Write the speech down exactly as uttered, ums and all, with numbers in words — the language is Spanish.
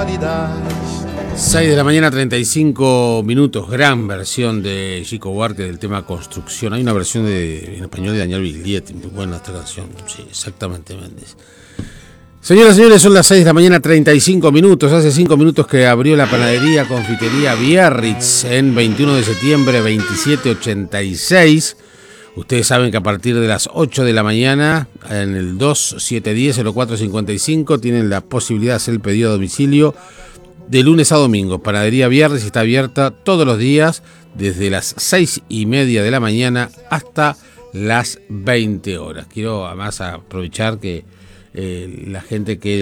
seis de la mañana, treinta y cinco minutos. Gran versión de Chico Buarque del tema Construcción. Hay una versión de, en español de Daniel Biglietti, muy buena esta canción. Sí, exactamente, Méndez. Señoras y señores, son las seis de la mañana, treinta y cinco minutos. Hace cinco minutos que abrió la panadería Confitería Biarritz en veintiuno de septiembre, veintisiete ochenta y seis. Ustedes saben que a partir de las ocho de la mañana, en el dos siete uno cero cero cuatro cinco cinco, tienen la posibilidad de hacer el pedido a domicilio de lunes a domingo. Panadería Biarritz está abierta todos los días, desde las seis y media de la mañana hasta las veinte horas. Quiero además aprovechar que eh, la gente que